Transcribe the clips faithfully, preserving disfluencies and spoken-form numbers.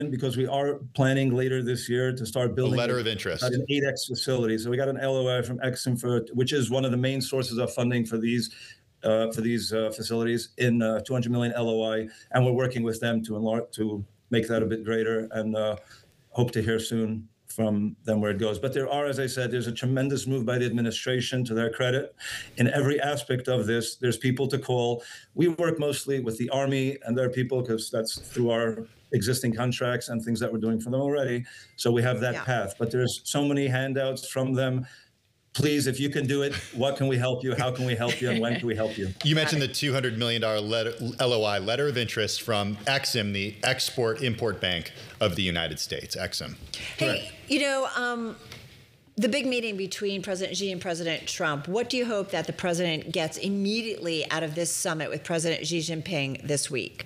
because we are planning later this year to start building a letter of interest at an eight X facility. So we got an L O I from Exim, for, which is one of the main sources of funding for these uh, for these uh, facilities in uh, two hundred million L O I, and we're working with them to enlarge, to make that a bit greater, and uh, hope to hear soon from them where it goes. But there are, as I said, there's a tremendous move by the administration, to their credit. In every aspect of this, there's people to call. We work mostly with the Army and their people, because that's through our existing contracts and things that we're doing for them already. So we have that yeah. path. But there's so many handouts from them. Please, if you can do it, what can we help you? How can we help you? And when can we help you? You mentioned the two hundred million dollars letter, L O I, letter of interest from Exim, the Export-Import Bank of the United States, Exim. Hey, Correct. you know, um, the big meeting between President Xi and President Trump, what do you hope that the president gets immediately out of this summit with President Xi Jinping this week?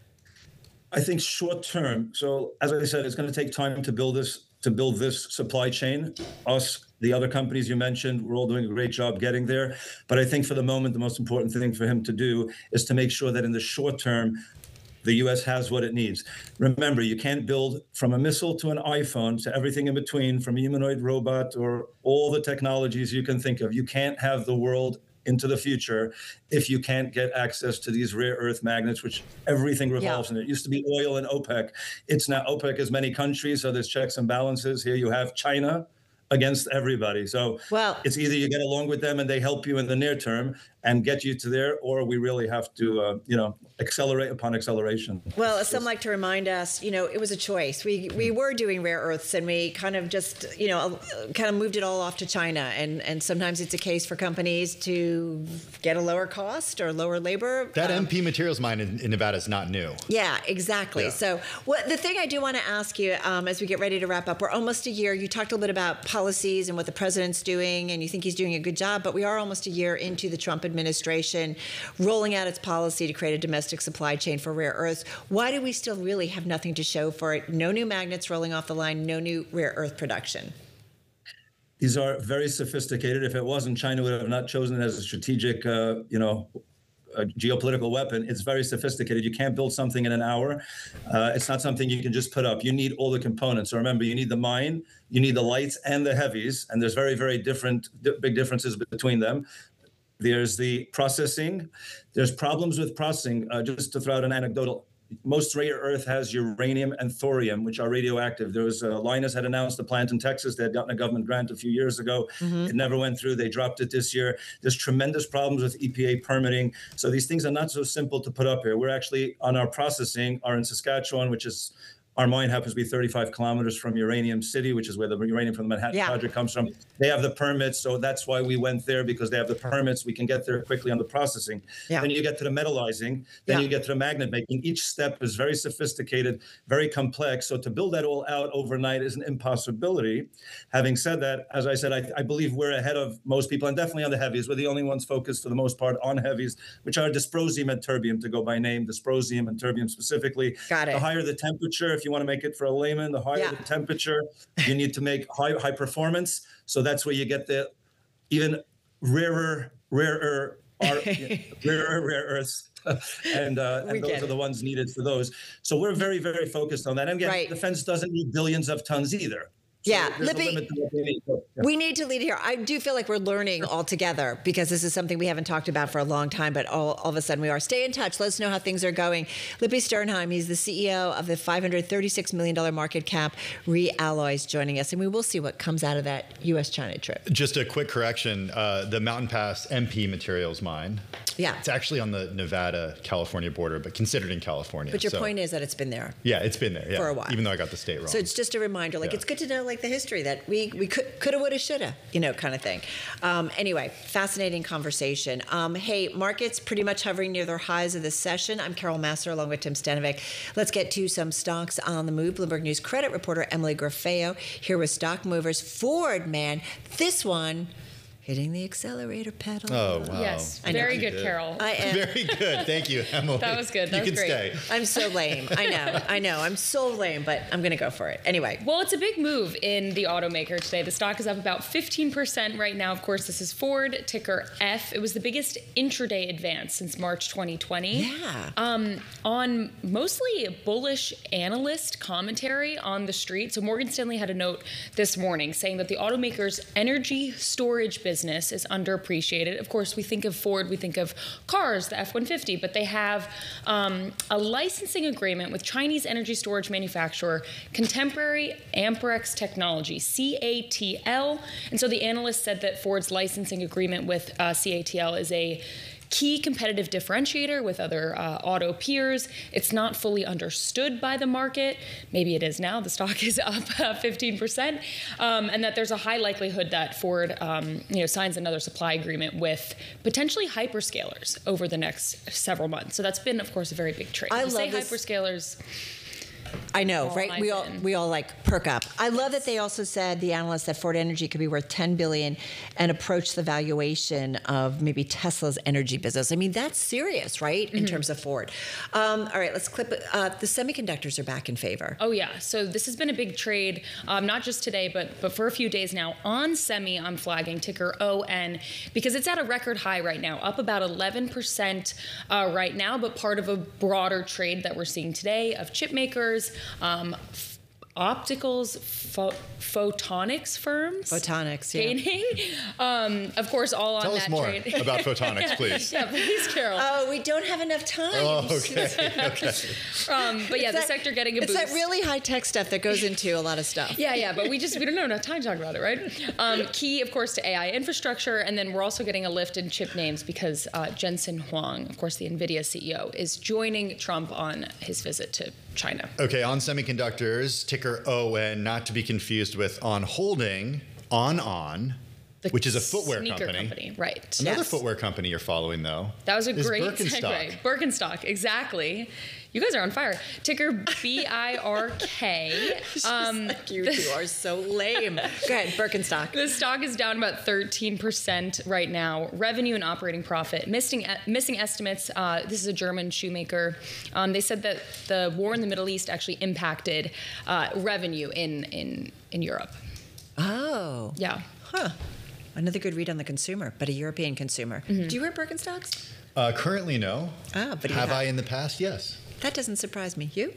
I think short term. So as I said, it's going to take time to build this, to build this supply chain. Us, the other companies you mentioned, we're all doing a great job getting there. But I think for the moment, the most important thing for him to do is to make sure that in the short term, the U S has what it needs. Remember, you can't build from a missile to an iPhone to everything in between, from a humanoid robot or all the technologies you can think of. You can't have the world into the future if you can't get access to these rare earth magnets, which everything revolves yeah. in. It used to be oil and OPEC. It's now OPEC is many countries, so there's checks and balances. Here you have China against everybody. So well, it's either you get along with them and they help you in the near term and get you to there, or we really have to, uh, you know, accelerate upon acceleration. Well, as some like to remind us, you know, it was a choice. We we were doing rare earths, and we kind of just, you know, kind of moved it all off to China. And and sometimes it's a case for companies to get a lower cost or lower labor. That um, M P Materials mine in, in Nevada is not new. Yeah, exactly. Yeah. So what the thing I do want to ask you um, as we get ready to wrap up, we're almost a year. You talked a little bit about policies and what the president's doing, and you think he's doing a good job, but we are almost a year into the Trump administration rolling out its policy to create a domestic supply chain for rare earths. Why do we still really have nothing to show for it? No new magnets rolling off the line, no new rare earth production. These are very sophisticated. If it wasn't, China would have not chosen it as a strategic, uh, you know, a geopolitical weapon. It's very sophisticated. You can't build something in an hour. Uh, it's not something you can just put up. You need all the components. So remember, you need the mine, you need the lights and the heavies, and there's very, very different, big differences between them. There's the processing. There's problems with processing. Uh, just to throw out an anecdotal, most rare earth has uranium and thorium, which are radioactive. There was, uh, Lynas had announced a plant in Texas. They had gotten a government grant a few years ago. Mm-hmm. It never went through. They dropped it this year. There's tremendous problems with E P A permitting. So these things are not so simple to put up here. We're actually, on our processing, are in Saskatchewan, which is, our mine happens to be thirty-five kilometers from Uranium City, which is where the uranium from the Manhattan yeah. Project comes from. They have the permits, so that's why we went there, because they have the permits. We can get there quickly on the processing. Yeah. Then you get to the metallizing. Then yeah. you get to the magnet making. Each step is very sophisticated, very complex. So to build that all out overnight is an impossibility. Having said that, as I said, I, I believe we're ahead of most people, and definitely on the heavies. We're the only ones focused for the most part on heavies, which are dysprosium and terbium, to go by name, dysprosium and terbium specifically. Got it. The higher the temperature, if you want to make it for a layman, the higher yeah. the temperature, you need to make high high performance. So that's where you get the even rarer, rarer, rarer rare earths. and uh, and those are the ones needed for those. So we're very, very focused on that. And again, right. defense doesn't need billions of tons either. So yeah, Lippy, we, need. Yeah. we need to lead here. I do feel like we're learning all together, because this is something we haven't talked about for a long time, but all, all of a sudden we are. Stay in touch. Let us know how things are going. Lippy Sternheim, he's the C E O of the five hundred thirty-six million dollars market cap Realloys, joining us, and we will see what comes out of that U S China trip. Just a quick correction. Uh, the Mountain Pass M P Materials mine, yeah, it's actually on the Nevada-California border, but considered in California. But your so, point is that it's been there. Yeah, it's been there yeah, for a while. Even though I got the state wrong. So it's just a reminder, like yeah. it's good to know, like the history that we we could coulda, woulda, shoulda, you know, kind of thing. Um, anyway, fascinating conversation. Um, hey, markets pretty much hovering near their highs of this session. I'm Carol Massar along with Tim Stanovic. Let's get to some stocks on the move. Bloomberg News credit reporter Emily Grafeo here with Stock Movers. Ford, man, this one hitting the accelerator pedal. Oh, wow. Yes, I know. very You good, did. Carol. I am. Very good. Thank you, Emily. That was good. That you was can great. stay. I'm so lame. I know. I know. I'm so lame, but I'm going to go for it. Anyway. Well, it's a big move in the automaker today. The stock is up about fifteen percent right now. Of course, this is Ford, ticker F. It was the biggest intraday advance since March twenty twenty. Yeah. Um, on mostly bullish analyst commentary on the street. So Morgan Stanley had a note this morning saying that the automaker's energy storage business is underappreciated. Of course, we think of Ford, we think of cars, the F one fifty, but they have um, a licensing agreement with Chinese energy storage manufacturer Contemporary Amperex Technology, C A T L. And so the analyst said that Ford's licensing agreement with uh, C A T L is a key competitive differentiator with other uh, auto peers. It's not fully understood by the market. Maybe it is now. The stock is up uh, fifteen percent. Um, and that there's a high likelihood that Ford um, you know, signs another supply agreement with potentially hyperscalers over the next several months. So that's been, of course, a very big trade. I You love say this. hyperscalers. I know, All right? eyes We all in. we all like perk up. I love that they also said, the analysts, that Ford Energy could be worth ten billion dollars and approach the valuation of maybe Tesla's energy business. I mean, that's serious, right? In Mm-hmm. terms of Ford. Um, all right, let's clip it. Uh, the semiconductors are back in favor. Oh yeah, so this has been a big trade, um, not just today, but but for a few days now. On Semi, I'm flagging ticker O N because it's at a record high right now, up about eleven percent uh, right now, but part of a broader trade that we're seeing today of chip makers, um, f- opticals, pho- photonics firms. Photonics, yeah. Gaining, um, of course, all on Tell that us more trade. about photonics, please. Yeah, please, Carol. Oh, we don't have enough time. Oh, okay. okay. Um, but yeah, It's the that- sector getting a It's boost. that really high-tech stuff that goes into a lot of stuff. Yeah, yeah, but we just we don't know enough time to talk about it, right? Um, key, of course, to A I infrastructure, and then we're also getting a lift in chip names because uh, Jensen Huang, of course, the NVIDIA C E O, is joining Trump on his visit to China. Okay, on semiconductors, ticker O N, not to be confused with On Holding, On On, The which is a footwear sneaker company. Right. Another Yes. footwear company you're following, though. That was a is great Birkenstock. segue. Birkenstock, exactly. You guys are on fire. Ticker B I R K. Um, You two are so lame. Go ahead, Birkenstock. The stock is down about thirteen percent right now. Revenue and operating profit missing missing estimates. Uh, this is a German shoemaker. Um, they said that the war in the Middle East actually impacted uh, revenue in in in Europe. Oh. Yeah. Huh. Another good read on the consumer, but a European consumer. Mm-hmm. Do you wear Birkenstocks? Uh, currently, no. Ah, but you have have- I in the past? Yes. That doesn't surprise me. You?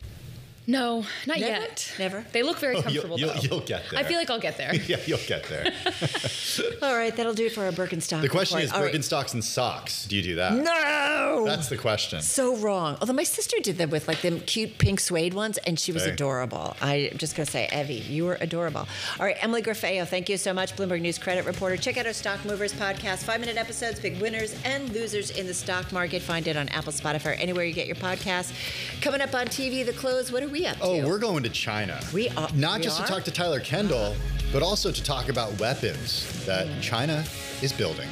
No, not Never? yet. Never? They look very Oh, comfortable. you'll, you'll, though. you'll get there. I feel like I'll get there. yeah, you'll get there. All right, that'll do it for our Birkenstock. The question report. is All right. Birkenstocks and socks. Do you do that? No! That's the question. So wrong. Although my sister did them with like them cute pink suede ones, and she was Okay. adorable. I'm just gonna say, Evie, you were adorable. All right, Emily Grafeo, thank you so much. Bloomberg News credit reporter. Check out our Stock Movers podcast, five-minute episodes, big winners and losers in the stock market. Find it on Apple, Spotify, or anywhere you get your podcasts. Coming up on T V, The Close. What are we up to? Oh, we're going to China. We are- Not we just are? to talk to Tyler Kendall, but also to talk about weapons that China is building.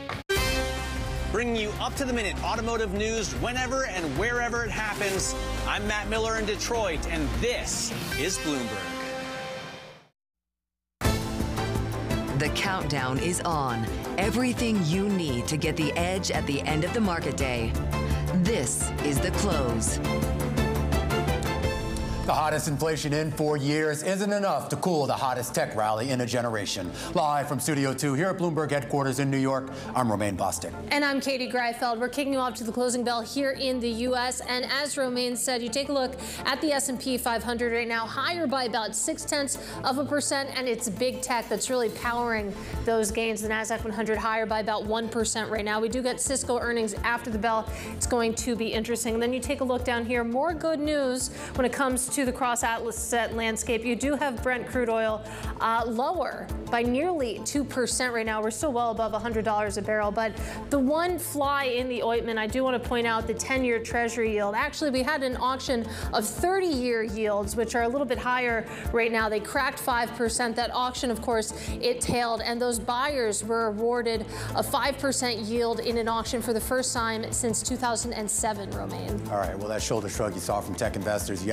Bringing you up-to-the-minute automotive news whenever and wherever it happens. I'm Matt Miller in Detroit, and this is Bloomberg. The countdown is on. Everything you need to get the edge at the end of the market day. This is The Close. The hottest inflation in four years isn't enough to cool the hottest tech rally in a generation. Live from Studio two here at Bloomberg headquarters in New York, I'm Romaine Bostick. And I'm Katie Greifeld. We're kicking you off to the closing bell here in the U S. And as Romaine said, you take a look at the S and P five hundred right now, higher by about six tenths of a percent. And it's big tech that's really powering those gains. The NASDAQ one hundred higher by about one percent right now. We do get Cisco earnings after the bell. It's going to be interesting. And then you take a look down here. More good news when it comes to the cross-Atlas set landscape. You do have Brent crude oil uh, lower by nearly two percent right now. We're still well above one hundred dollars a barrel. But the one fly in the ointment, I do want to point out the ten-year Treasury yield. Actually, we had an auction of thirty-year yields, which are a little bit higher right now. They cracked five percent. That auction, of course, it tailed. And those buyers were awarded a five percent yield in an auction for the first time since two thousand seven, Romaine. All right, well, that shoulder shrug you saw from tech investors yesterday,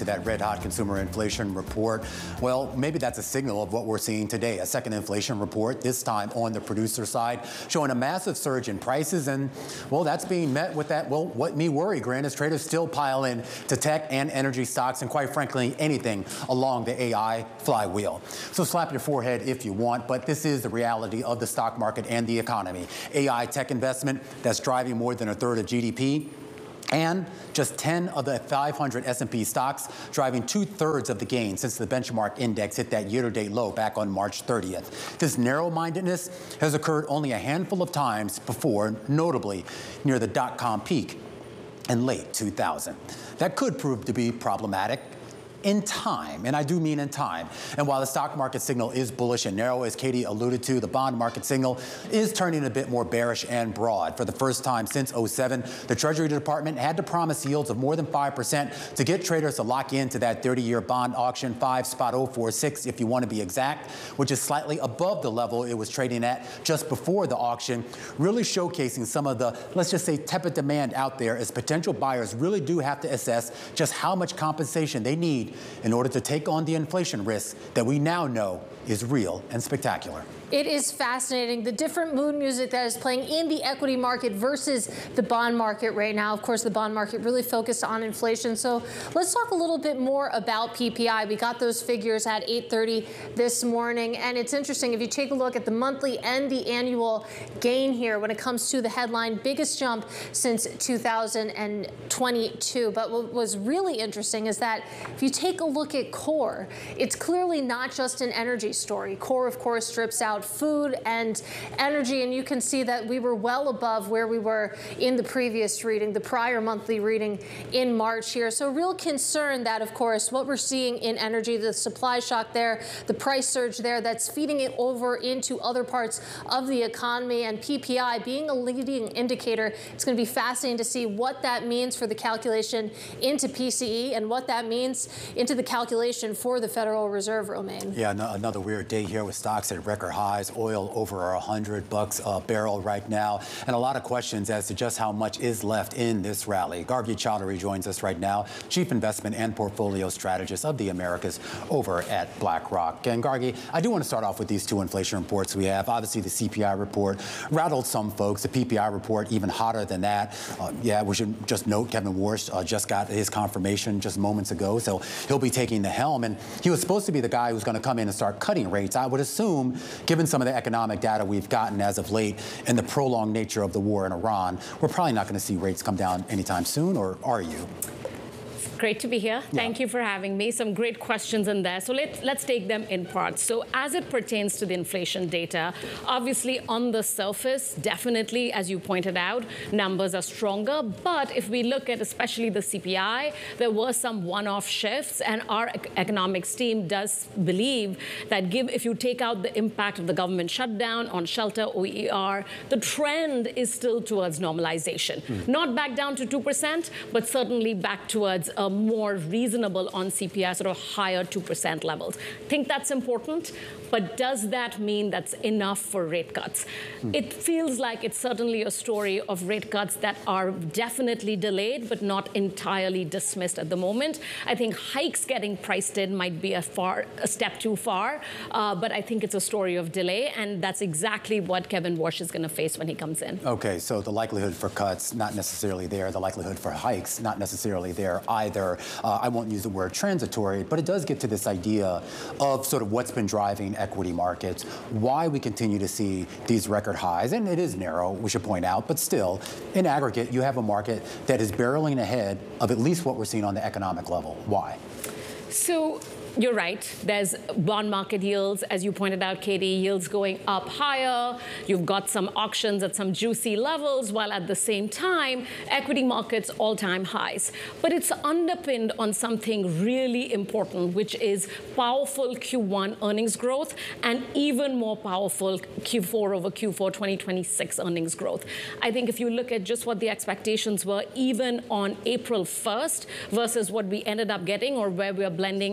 to that red-hot consumer inflation report. Well, maybe that's a signal of what we're seeing today. A second inflation report, this time on the producer side, showing a massive surge in prices. And, well, that's being met with that, well, what me worry, Grant, is traders still pile in to tech and energy stocks and, quite frankly, anything along the A I flywheel. So slap your forehead if you want, but this is the reality of the stock market and the economy. A I tech investment that's driving more than a third of G D P. And just ten of the five hundred S and P stocks driving two-thirds of the gain since the benchmark index hit that year-to-date low back on March thirtieth. This narrow-mindedness has occurred only a handful of times before, notably near the dot-com peak in late two thousand. That could prove to be problematic in time, and I do mean in time. And while the stock market signal is bullish and narrow, as Katie alluded to, the bond market signal is turning a bit more bearish and broad. For the first time since oh seven, the Treasury Department had to promise yields of more than five percent to get traders to lock into that thirty-year bond auction, five spot oh four six if you want to be exact, which is slightly above the level it was trading at just before the auction, really showcasing some of the, let's just say, tepid demand out there as potential buyers really do have to assess just how much compensation they need in order to take on the inflation risk that we now know is real and spectacular. It is fascinating, the different mood music that is playing in the equity market versus the bond market right now. Of course, the bond market really focused on inflation. So let's talk a little bit more about P P I. We got those figures at eight thirty this morning. And it's interesting, if you take a look at the monthly and the annual gain here when it comes to the headline, biggest jump since two thousand twenty-two. But what was really interesting is that if you take a look at core, it's clearly not just an energy story. Core, of course, strips out food and energy, and you can see that we were well above where we were in the previous reading, the prior monthly reading in March here. So real concern that, of course, what we're seeing in energy, the supply shock there, the price surge there, that's feeding it over into other parts of the economy. And P P I being a leading indicator, it's going to be fascinating to see what that means for the calculation into P C E and what that means into the calculation for the Federal Reserve, Romain. Yeah, no, another weird day here with stocks at record highs. Oil over a hundred bucks a barrel right now, and a lot of questions as to just how much is left in this rally. Gargi Chaudhary joins us right now, Chief Investment and Portfolio Strategist of the Americas over at BlackRock. And Gargi, I do want to start off with these two inflation reports we have. Obviously, the C P I report rattled some folks. The P P I report even hotter than that. Uh, yeah, we should just note Kevin Warsh uh, just got his confirmation just moments ago, so he'll be taking the helm. And he was supposed to be the guy who's going to come in and start cutting rates. I would assume, given some of the economic data we've gotten as of late and the prolonged nature of the war in Iran, we're probably not going to see rates come down anytime soon, or are you? Great to be here. Thank yeah. you for having me. Some great questions in there. So let's, let's take them in parts. So as it pertains to the inflation data, obviously on the surface, definitely, as you pointed out, numbers are stronger. But if we look at especially the C P I, there were some one-off shifts. And our economics team does believe that give, if you take out the impact of the government shutdown on shelter, O E R, the trend is still towards normalization. Mm. Not back down to two percent, but certainly back towards a more reasonable on C P I, sort of higher two percent levels. I think that's important, but does that mean that's enough for rate cuts? Hmm. It feels like it's certainly a story of rate cuts that are definitely delayed, but not entirely dismissed at the moment. I think hikes getting priced in might be a far a step too far, uh, but I think it's a story of delay, and that's exactly what Kevin Warsh is going to face when he comes in. Okay, so the likelihood for cuts, not necessarily there. The likelihood for hikes, not necessarily there either. Uh, I won't use the word transitory, but it does get to this idea of sort of what's been driving equity markets, why we continue to see these record highs. And it is narrow, we should point out, but still, in aggregate, you have a market that is barreling ahead of at least what we're seeing on the economic level. Why? So you're right. There's bond market yields, as you pointed out, Katie, yields going up higher. You've got some auctions at some juicy levels, while at the same time, equity markets all-time highs. But it's underpinned on something really important, which is powerful Q one earnings growth and even more powerful Q four over Q four twenty twenty-six earnings growth. I think if you look at just what the expectations were, even on April first versus what we ended up getting or where we're blending at right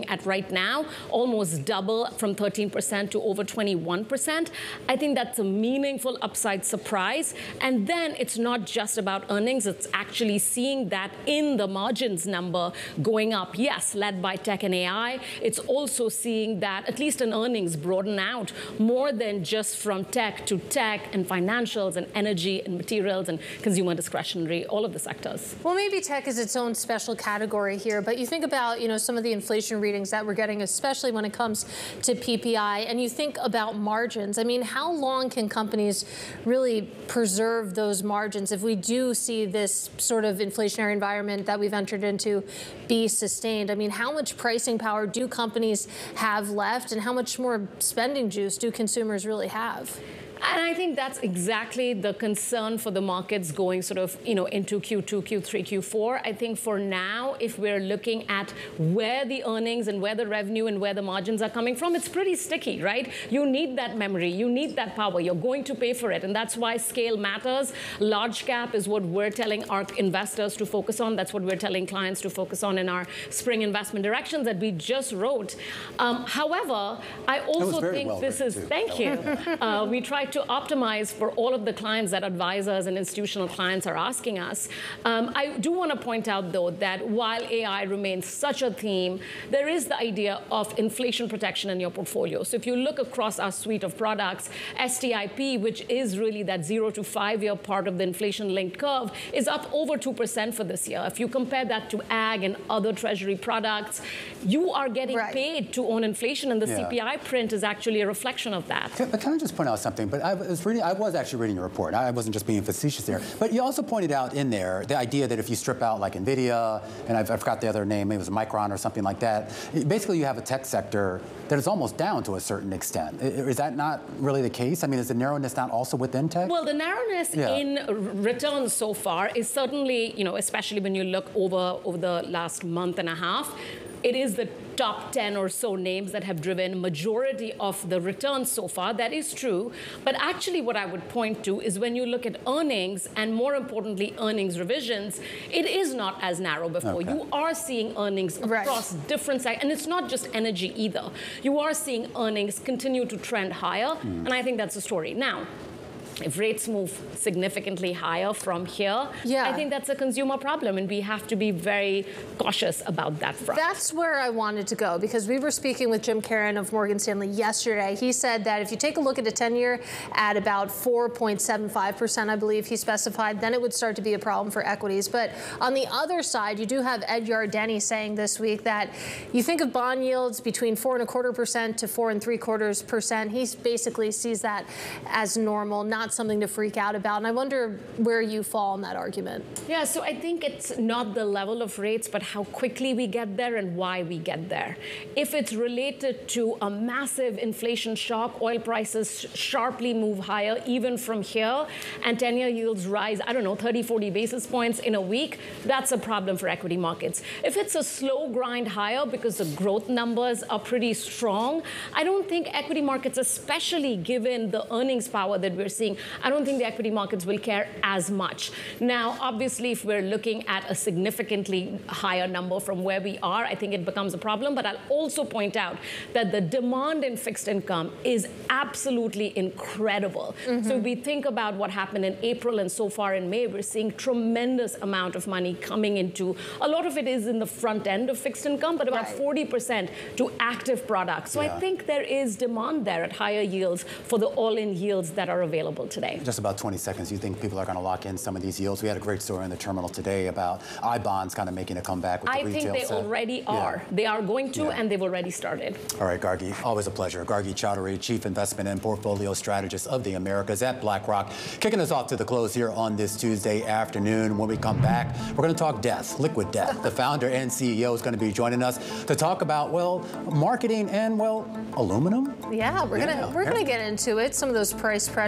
right now, almost double from thirteen percent to over twenty-one percent. I think that's a meaningful upside surprise. And then it's not just about earnings, it's actually seeing that in the margins number going up. Yes, led by tech and A I. It's also seeing that at least in earnings broaden out more than just from tech to tech and financials and energy and materials and consumer discretionary, all of the sectors. Well, maybe tech is its own special category here, but you think about, you know, some of the inflation readings that we're getting, especially when it comes to P P I, and you think about margins. I mean, how long can companies really preserve those margins if we do see this sort of inflationary environment that we've entered into be sustained? I mean, how much pricing power do companies have left, and how much more spending juice do consumers really have? And I think that's exactly the concern for the markets going sort of, you know, into Q two, Q three, Q four. I think for now, if we're looking at where the earnings and where the revenue and where the margins are coming from, it's pretty sticky, right? You need that memory. You need that power. You're going to pay for it. And that's why scale matters. Large cap is what we're telling our investors to focus on. That's what we're telling clients to focus on in our spring investment directions that we just wrote. Um, however, I also think well this is, too. thank you. uh, we tried to optimize for all of the clients that advisors and institutional clients are asking us. Um, I do want to point out, though, that while A I remains such a theme, there is the idea of inflation protection in your portfolio. So if you look across our suite of products, S T I P, which is really that zero to five-year part of the inflation-linked curve, is up over two percent for this year. If you compare that to ag and other treasury products, you are getting right. paid to own inflation, and the yeah. C P I print is actually a reflection of that. Can, but can I just point out something? But I was reading, I was actually reading your report. I wasn't just being facetious there. But you also pointed out in there the idea that if you strip out like NVIDIA, and I forgot the other name, maybe it was Micron or something like that, basically you have a tech sector that is almost down to a certain extent. Is that not really the case? I mean, is the narrowness not also within tech? Well, the narrowness yeah. in returns so far is certainly, you know, especially when you look over, over the last month and a half, it is the top ten or so names that have driven majority of the returns so far. That is true. But actually what I would point to is when you look at earnings and more importantly earnings revisions, it is not as narrow before. Okay. You are seeing earnings across right. different sectors. And it's not just energy either. You are seeing earnings continue to trend higher. Mm. And I think that's the story. Now, if rates move significantly higher from here, yeah. I think that's a consumer problem, and we have to be very cautious about that front. That's where I wanted to go, because we were speaking with Jim Caron of Morgan Stanley yesterday. He said that if you take a look at a ten-year at about four point seven five percent, I believe he specified, then it would start to be a problem for equities. But on the other side, you do have Ed Yardeni saying this week that you think of bond yields between four and a quarter percent to four and three quarters percent. He basically sees that as normal, not something to freak out about. And I wonder where you fall in that argument. Yeah, so I think it's not the level of rates, but how quickly we get there and why we get there. If it's related to a massive inflation shock, oil prices sharply move higher even from here, and ten-year yields rise, I don't know, thirty, forty basis points in a week, that's a problem for equity markets. If it's a slow grind higher because the growth numbers are pretty strong, I don't think equity markets, especially given the earnings power that we're seeing, I don't think the equity markets will care as much. Now, obviously, if we're looking at a significantly higher number from where we are, I think it becomes a problem. But I'll also point out that the demand in fixed income is absolutely incredible. Mm-hmm. So we think about what happened in April and so far in May, we're seeing tremendous amount of money coming into, a lot of it is in the front end of fixed income, but about right. forty percent to active products. So yeah. I think there is demand there at higher yields for the all-in yields that are available today. Just about twenty seconds. You think people are going to lock in some of these yields? We had a great story in the terminal today about I bonds kind of making a comeback with the I retail think they set. already are. Yeah. They are going to, yeah. and they've already started. All right, Gargi, always a pleasure. Gargi Chaudhry, Chief Investment and Portfolio Strategist of the Americas at BlackRock, kicking us off to the close here on this Tuesday afternoon. When we come back, we're going to talk death, liquid death. The founder and C E O is going to be joining us to talk about, well, marketing and, well, aluminum. Yeah, we're yeah. gonna we're yeah. gonna get into it. Some of those price pressures there.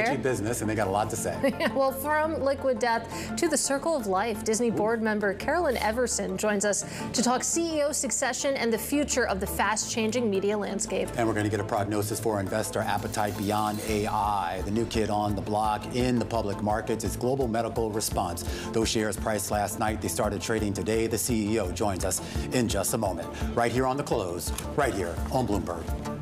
touchy business, and they got a lot to say. Well, from Liquid Death to the Circle of Life, Disney board member Carolyn Everson joins us to talk C E O succession and the future of the fast-changing media landscape. And we're going to get a prognosis for investor appetite beyond A I. The new kid on the block in the public markets is Global Medical Response. Those shares priced last night, they started trading today. The C E O joins us in just a moment, right here on The Close, right here on Bloomberg.